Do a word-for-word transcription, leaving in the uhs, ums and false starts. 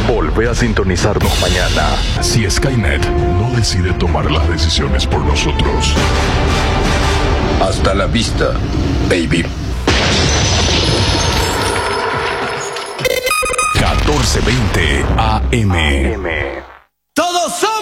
Volvé a sintonizarnos mañana. Si Skynet no decide tomar las decisiones por nosotros. Hasta la vista, baby. catorce veinte A M. Todos son